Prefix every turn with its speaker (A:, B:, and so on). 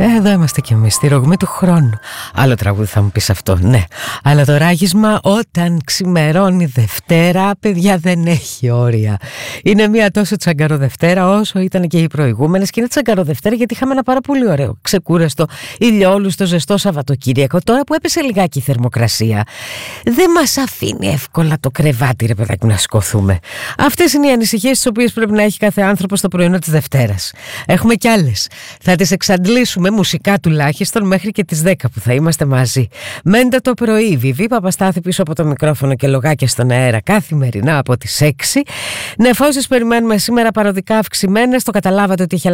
A: Εδώ είμαστε κι εμείς, στη ρογμή του χρόνου. Άλλο τραγούδι θα μου πεις αυτό, ναι. Αλλά το ράγισμα όταν ξημερώνει Δευτέρα, παιδιά, δεν έχει όρια. Είναι μια τόσο τσαγκαροδευτέρα όσο ήταν και οι προηγούμενες. Και είναι τσαγκαροδευτέρα γιατί είχαμε ένα πάρα πολύ ωραίο, ξεκούραστο, ηλιόλουστο, ζεστό Σαββατοκύριακο. Τώρα που έπεσε λιγάκι η θερμοκρασία, δεν μας αφήνει εύκολα το κρεβάτι, ρε παιδάκι, να σηκωθούμε. Αυτές είναι οι ανησυχίες τις οποίες πρέπει να έχει κάθε άνθρωπος το πρωινό της Δευτέρας. Έχουμε κι άλλες. Θα τις εξαντλήσουμε μουσικά τουλάχιστον μέχρι και τις 10 που θα είμαστε μαζί. Μέντε το πρωί, Βιβί Παπαστάθη πίσω από το μικρόφωνο και λογάκια στον αέρα καθημερινά από τις 6. Νεφώσεις περιμένουμε σήμερα παροδικά αυξημένες. Το καταλάβατε ότι είχε